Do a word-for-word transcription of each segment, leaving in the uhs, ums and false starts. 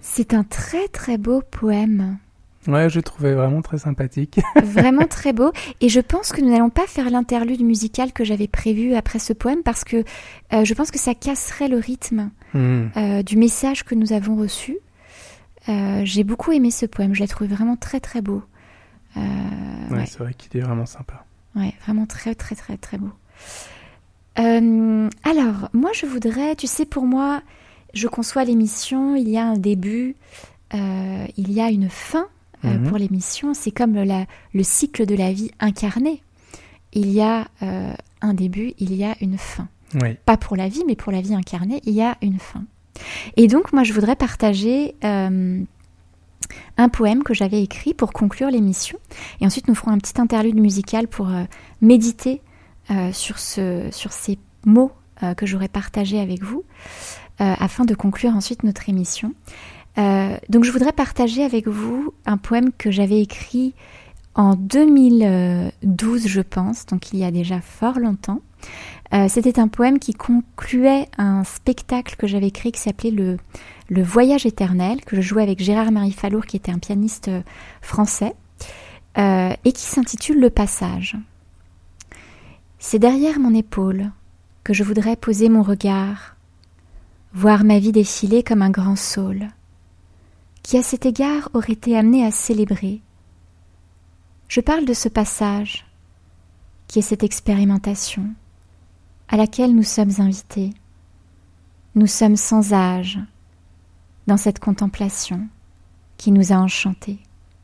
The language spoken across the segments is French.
C'est un très très beau poème. Ouais, je le trouvais vraiment très sympathique. Vraiment très beau. Et je pense que nous n'allons pas faire l'interlude musical que j'avais prévu après ce poème parce que euh, je pense que ça casserait le rythme mmh. euh, du message que nous avons reçu. Euh, j'ai beaucoup aimé ce poème. Je l'ai trouvé vraiment très très beau. Euh, ouais, ouais, c'est vrai qu'il est vraiment sympa. Ouais, vraiment très très très très beau. Euh, alors, moi je voudrais, tu sais, pour moi, je conçois l'émission, il y a un début, euh, il y a une fin euh, mmh. pour l'émission. C'est comme la, le cycle de la vie incarné. Il y a euh, un début, il y a une fin. Oui. Pas pour la vie, mais pour la vie incarnée, il y a une fin. Et donc, moi, je voudrais partager euh, un poème que j'avais écrit pour conclure l'émission. Et ensuite, nous ferons un petit interlude musical pour euh, méditer euh, sur, ce, sur ces mots euh, que j'aurais partagés avec vous. Euh, afin de conclure ensuite notre émission. Euh, donc je voudrais partager avec vous un poème que j'avais écrit en deux mille douze, je pense, donc il y a déjà fort longtemps. Euh, c'était un poème qui concluait un spectacle que j'avais écrit qui s'appelait le, le Voyage éternel, que je jouais avec Gérard-Marie Fallour, qui était un pianiste français, euh, et qui s'intitule Le Passage. C'est derrière mon épaule que je voudrais poser mon regard, voir ma vie défiler comme un grand saule, qui à cet égard aurait été amené à célébrer. Je parle de ce passage, qui est cette expérimentation, à laquelle nous sommes invités. Nous sommes sans âge, dans cette contemplation qui nous a enchantés.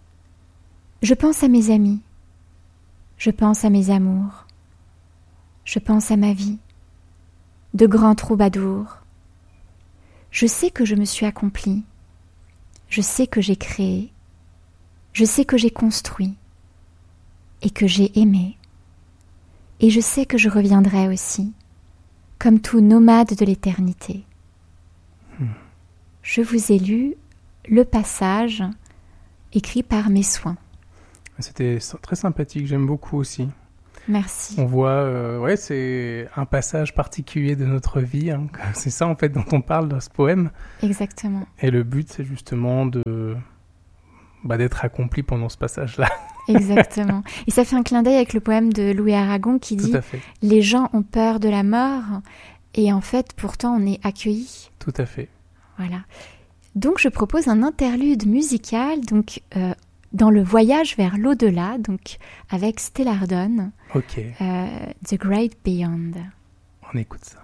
Je pense à mes amis, je pense à mes amours, je pense à ma vie, de grands troubadours. Je sais que je me suis accomplie, je sais que j'ai créé, je sais que j'ai construit et que j'ai aimé. Et je sais que je reviendrai aussi, comme tout nomade de l'éternité. Hmm. Je vous ai lu Le Passage, écrit par Mes Soins. C'était très sympathique, j'aime beaucoup aussi. Merci. On voit, euh, ouais, c'est un passage particulier de notre vie. Hein. C'est ça, en fait, dont on parle dans ce poème. Exactement. Et le but, c'est justement de, bah, d'être accompli pendant ce passage-là. Exactement. Et ça fait un clin d'œil avec le poème de Louis Aragon qui dit « Les gens ont peur de la mort et en fait, pourtant, on est accueillis. » Tout à fait. Voilà. Donc, je propose un interlude musical, donc... Euh, dans le voyage vers l'au-delà, donc avec Stellardon, Ok. euh, The Great Beyond. On écoute ça.